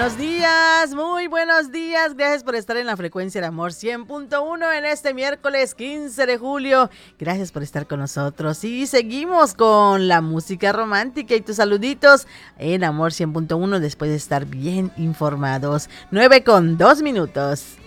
muy buenos días. Gracias por estar en la frecuencia de Amor 100.1 en este miércoles 15 de julio. Gracias por estar con nosotros y seguimos con la música romántica y tus saluditos en Amor 100.1 después de estar bien informados. 9:02.